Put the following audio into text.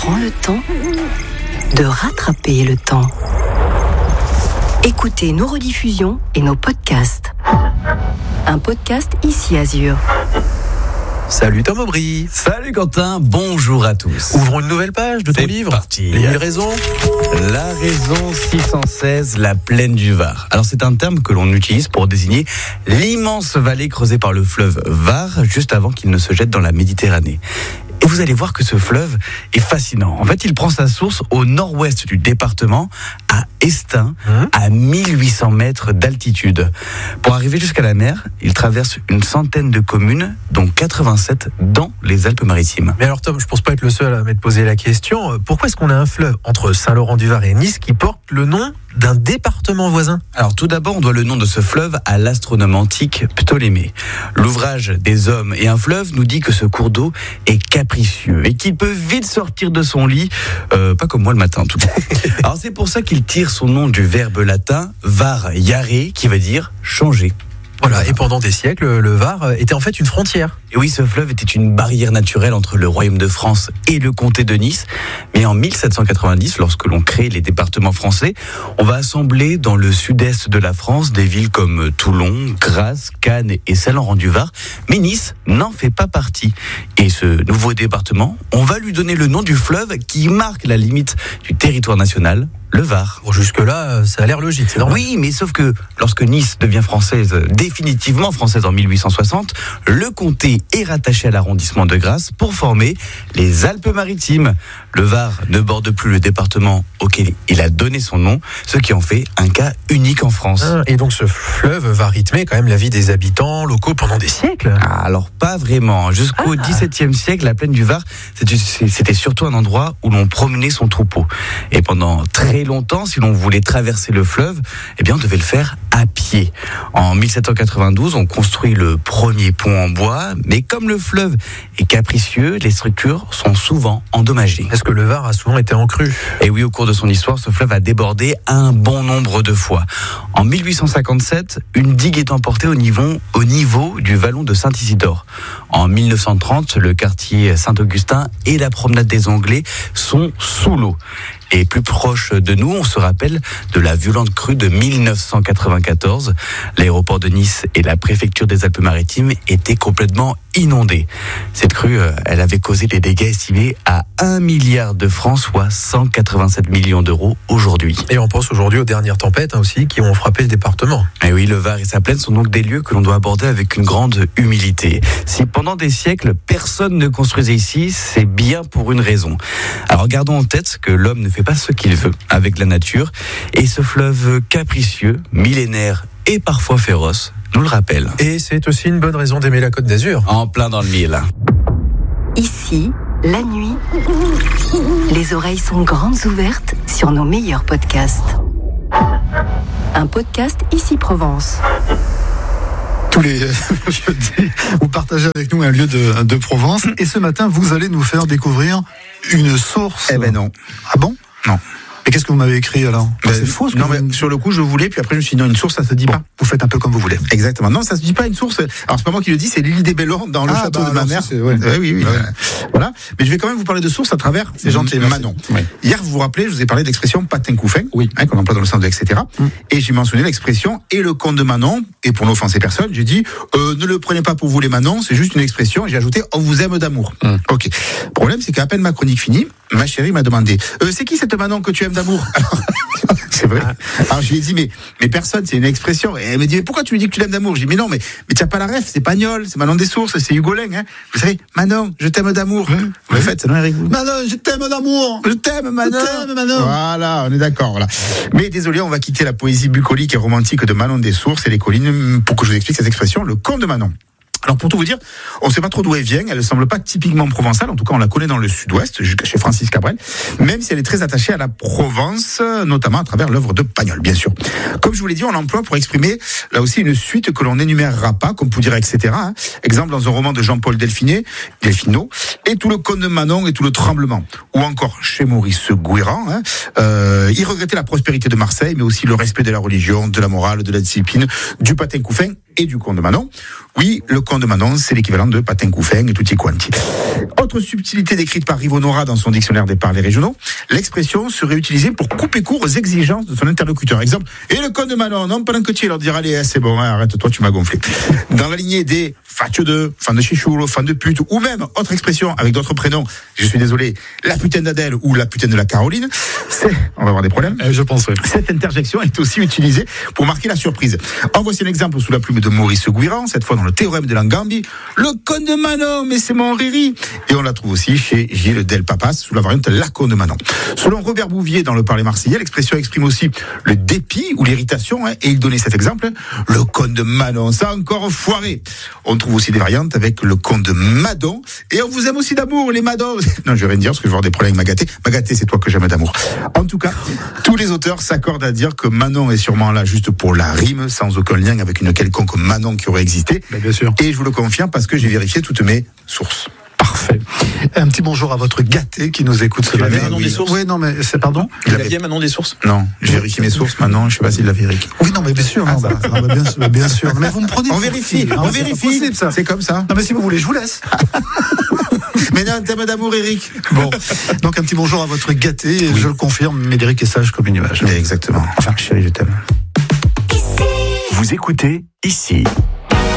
prend le temps de rattraper le temps. Écoutez nos rediffusions et nos podcasts. Un podcast Ici Azur. Salut Tom Aubry. Salut Quentin, bonjour à tous. Ouvrons une nouvelle page de ton livre. Parti. Les 1000 raisons. La raison 616, la plaine du Var. Alors c'est un terme que l'on utilise pour désigner l'immense vallée creusée par le fleuve Var juste avant qu'il ne se jette dans la Méditerranée. Et vous allez voir que ce fleuve est fascinant. En fait, il prend sa source au nord-ouest du département, à Estaing, à 1800 mètres d'altitude. Pour arriver jusqu'à la mer, il traverse une centaine de communes, dont 87 dans les Alpes-Maritimes. Mais alors Tom, je pense pas être le seul à m'être posé la question. Pourquoi est-ce qu'on a un fleuve entre Saint-Laurent-du-Var et Nice qui porte le nom d'un département voisin? Alors tout d'abord, on doit le nom de ce fleuve à l'astronome antique Ptolémée. L'ouvrage des hommes et un fleuve nous dit que ce cours d'eau est capricieux et qu'il peut vite sortir de son lit, pas comme moi le matin en tout cas. Alors c'est pour ça qu'il tire son nom du verbe latin var-iare, qui veut dire changer. Voilà, et pendant des siècles, le Var était en fait une frontière. Et oui, ce fleuve était une barrière naturelle entre le royaume de France et le comté de Nice. Mais en 1790, lorsque l'on crée les départements français, on va assembler dans le sud-est de la France des villes comme Toulon, Grasse, Cannes et Saint-Laurent-du-Var. Mais Nice n'en fait pas partie. Et ce nouveau département, on va lui donner le nom du fleuve qui marque la limite du territoire national, le Var. Bon, jusque-là, ça a l'air logique, c'est normal. Oui, mais sauf que lorsque Nice devient française, définitivement française en 1860, le comté est rattaché à l'arrondissement de Grasse pour former les Alpes-Maritimes. Le Var ne borde plus le département auquel il a donné son nom, ce qui en fait un cas unique en France. Et donc ce fleuve va rythmer quand même la vie des habitants locaux pendant des siècles. Alors pas vraiment. Jusqu'au XVIIe siècle, la plaine du Var, c'était surtout un endroit où l'on promenait son troupeau. Et pendant très longtemps, si l'on voulait traverser le fleuve, eh bien on devait le faire à pied. En 1792, on construit le premier pont en bois, mais comme le fleuve est capricieux, les structures sont souvent endommagées. Est-ce que le Var a souvent été en crue? Et oui, au cours de son histoire, ce fleuve a débordé un bon nombre de fois. En 1857, une digue est emportée au niveau du vallon de Saint-Isidore. En 1930, le quartier Saint-Augustin et la promenade des Anglais sont sous l'eau. Et plus proche de nous, on se rappelle de la violente crue de 1994. L'aéroport de Nice et la préfecture des Alpes-Maritimes étaient complètement inondés. Cette crue, elle avait causé des dégâts estimés à 1 milliard de francs, soit 187 millions d'euros aujourd'hui. Et on pense aujourd'hui aux dernières tempêtes aussi qui ont frappé le département. Et oui, le Var et sa plaine sont donc des lieux que l'on doit aborder avec une grande humilité. Si pendant des siècles, personne ne construisait ici, c'est bien pour une raison. Alors gardons en tête que l'homme ne fait pas ce qu'il veut avec la nature, et ce fleuve capricieux, millénaire et parfois féroce nous le rappelle. Et c'est aussi une bonne raison d'aimer la Côte d'Azur. En plein dans le mille. Ici, la nuit, les oreilles sont grandes ouvertes sur nos meilleurs podcasts. Un podcast Ici Provence. Tous les jeudis, vous partagez avec nous un lieu de Provence, et ce matin, vous allez nous faire découvrir une source. Eh ben non. Ah bon? Non. Et qu'est-ce que vous m'avez écrit alors? C'est faux ce que Non, vous... mais sur le coup, je voulais, puis après, je me suis dit, non, une source, ça se dit pas. Vous faites un peu comme vous voulez. Exactement. Non, ça se dit pas une source. Alors, c'est pas moi qui le dis, c'est l'île des Bellons, dans le château de ma mère. Ouais. Oui. Voilà. Mais je vais quand même vous parler de source à travers Manon. Oui. Hier, vous vous rappelez, je vous ai parlé d'expression patin couffin. Oui. Qu'on emploie dans le sens de etc. Et j'ai mentionné l'expression et le comte de Manon. Et pour n'offenser personne, j'ai dit, ne le prenez pas pour vous les Manon, c'est juste une expression. Et j'ai ajouté, on vous aime d'amour. Ok. Le problème, c'est qu'à peine ma chronique finie, ma chérie m'a demandé, c'est qui cette Manon que tu aimes d'amour? C'est vrai. Alors je lui ai dit, mais personne, c'est une expression. Et elle me dit, mais pourquoi tu lui dis que tu l'aimes d'amour? Je dis, mais non, mais tu n'as pas la ref, c'est Pagnol, c'est Manon des Sources, c'est Hugolin. Hein. Vous savez, Manon, je t'aime d'amour. Vous le faites, c'est non, Eric? Manon, je t'aime d'amour. Je t'aime, Manon. Je t'aime, Manon. Voilà, on est d'accord. Voilà. Mais désolé, on va quitter la poésie bucolique et romantique de Manon des Sources et les collines pour que je vous explique cette expression, le conte de Manon. Alors pour tout vous dire, on ne sait pas trop d'où elle vient, elle ne semble pas typiquement provençale, en tout cas on la connaît dans le sud-ouest, chez Francis Cabrel, même si elle est très attachée à la Provence, notamment à travers l'œuvre de Pagnol, bien sûr. Comme je vous l'ai dit, on l'emploie pour exprimer là aussi une suite que l'on n'énumérera pas, comme pour dire etc. Exemple dans un roman de Jean-Paul Delfinot, et tout le conte de Manon et tout le tremblement. Ou encore chez Maurice Gouéran, il regrettait la prospérité de Marseille, mais aussi le respect de la religion, de la morale, de la discipline, du patin couffin et du conte de Manon. Oui, le conte de Manon, c'est l'équivalent de patin couffin et tutti quanti. Autre subtilité décrite par Rivonora dans son dictionnaire des parlers régionaux, l'expression serait utilisée pour couper court aux exigences de son interlocuteur. Exemple, et le conte de Manon, non, pendant que tu leur dire, allez, c'est bon, arrête-toi, tu m'as gonflé. Dans la lignée des fatio de, fan de chichoule, fan de pute, ou même autre expression avec d'autres prénoms, je suis désolé, la putain d'Adèle ou la putain de la Caroline, on va avoir des problèmes. Je pense, oui. Cette interjection est aussi utilisée pour marquer la surprise. En voici un exemple sous la plume de Maurice Guiran, cette fois dans le théorème de Langambi. Le conte de Manon, mais c'est mon riri. Et on la trouve aussi chez Gilles Delpapas sous la variante la conte de Manon. Selon Robert Bouvier dans le Parler marseillais, l'expression exprime aussi le dépit ou l'irritation, et il donnait cet exemple. Le conte de Manon, ça a encore foiré. On trouve aussi des variantes avec le conte de Madon. Et on vous aime aussi d'amour, les Madons. Non, je vais rien dire parce que je vais avoir des problèmes avec Magaté. Magaté, c'est toi que j'aime d'amour. En tout cas, tous les auteurs s'accordent à dire que Manon est sûrement là juste pour la rime, sans aucun lien avec une quelconque Manon qui aurait existé. Bien sûr. Et je vous le confirme parce que j'ai vérifié toutes mes sources. Parfait. Un petit bonjour à votre gâté qui nous écoute ce matin. Manon des Sources. Oui, non, mais c'est pardon. Il avait bien Manon des Sources. Non, j'ai vérifié mes sources maintenant, je sais pas s'il l'a vérifié. Oui, non, mais bien sûr, bien sûr. Mais vous me prenez. On vérifie, Non, on c'est pas vérifie. possible, ça. C'est comme ça. Non, mais si vous voulez, je vous laisse. Mais non, thème d'amour, Eric. Bon, donc un petit bonjour à votre gâté, et je le confirme, Médéric est sage comme une image. Exactement. Enfin, chérie, je t'aime. Vous écoutez ici.